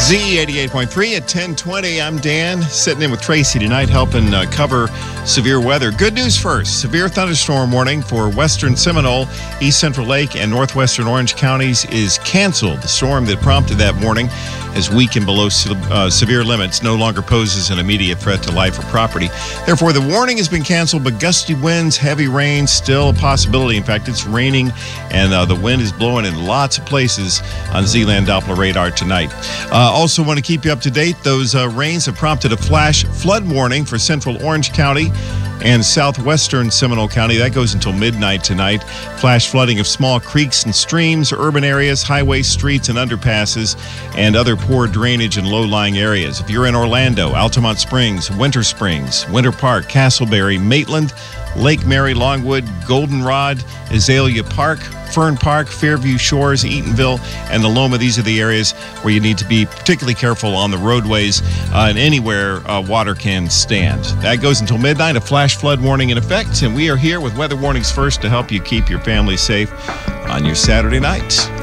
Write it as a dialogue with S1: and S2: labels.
S1: Z88.3 at 10:20. I'm Dan, sitting in with Tracy tonight, helping cover severe weather. Good news first. Severe thunderstorm warning for western Seminole, East Central Lake, and northwestern Orange counties is canceled. The storm that prompted that warning has weakened below severe limits, no longer poses an immediate threat to life or property. Therefore, the warning has been canceled, but gusty winds, heavy rain, still a possibility. In fact, it's raining, and the wind is blowing in lots of places on Z-Land Doppler radar tonight. Also want to keep you up to date. Those rains have prompted a flash flood warning for central Orange County and southwestern Seminole County. That goes until midnight tonight. Flash flooding of small creeks and streams, urban areas, highways, streets, and underpasses, and other poor drainage in low-lying areas. If you're in Orlando, Altamont Springs, Winter Park, Castleberry, Maitland, Lake Mary, Longwood, Goldenrod, Azalea Park, Fern Park, Fairview Shores, Eatonville, and the Loma. These are the areas where you need to be particularly careful on the roadways and anywhere water can stand. That goes until midnight, a flash flood warning in effect, and we are here with Weather Warnings First to help you keep your family safe on your Saturday night.